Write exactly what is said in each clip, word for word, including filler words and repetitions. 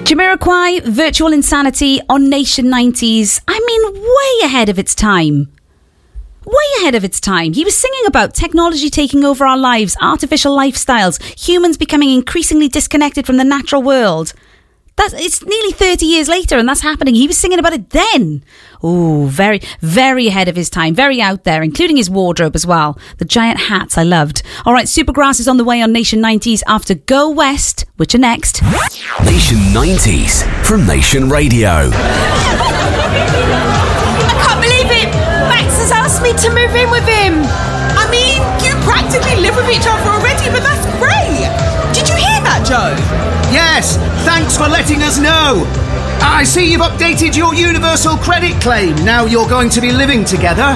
Jamiroquai, Virtual Insanity on Nation nineties. I mean, way ahead of its time. Way ahead of its time. He was singing about technology taking over our lives, artificial lifestyles, humans becoming increasingly disconnected from the natural world. That's, it's nearly thirty years later and that's happening. He was singing about it then. Oh, very, very ahead of his time. Very out there, including his wardrobe as well. The giant hats I loved. All right, Supergrass is on the way on Nation nineties after Go West, which are next. Nation nineties from Nation Radio. I can't believe it. Max has asked me to move in with him. I mean, you practically live with each other already, but that's great. Did you hear that, Joe? Yes, thanks for letting us know. I see you've updated your universal credit claim. Now you're going to be living together.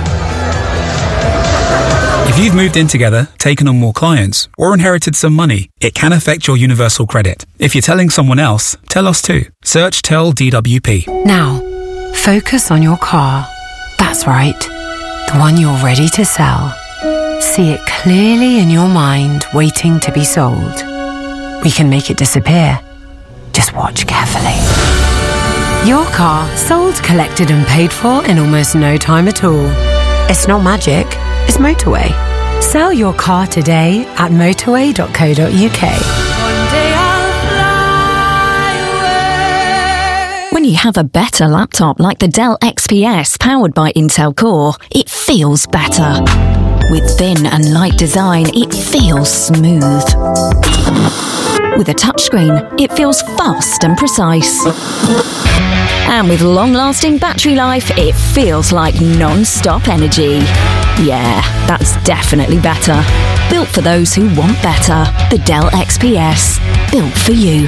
If you've moved in together, taken on more clients, or inherited some money, it can affect your universal credit. If you're telling someone else, tell us too. Search Tell D W P. Now, focus on your car. That's right, the one you're ready to sell. See it clearly in your mind, waiting to be sold. We can make it disappear. Just watch carefully. Your car sold, collected and paid for in almost no time at all. It's not magic, it's motorway. Sell your car today at motorway dot co dot uk. One day I'll fly away. When you have a better laptop like the Dell X P S powered by Intel Core, it feels better. With thin and light design, it feels smooth. With a touchscreen, it feels fast and precise. And with long-lasting battery life, it feels like non-stop energy. Yeah, that's definitely better. Built for those who want better. The Dell X P S. Built for you.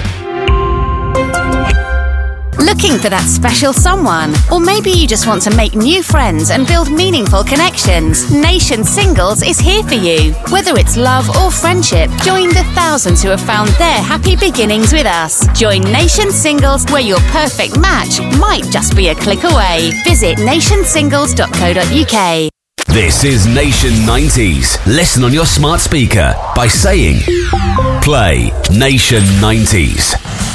Looking for that special someone? Or maybe you just want to make new friends and build meaningful connections? Nation Singles is here for you. Whether it's love or friendship, join the thousands who have found their happy beginnings with us. Join Nation Singles, where your perfect match might just be a click away. Visit nation singles dot co dot uk. This is Nation nineties. Listen on your smart speaker by saying, play Nation nineties.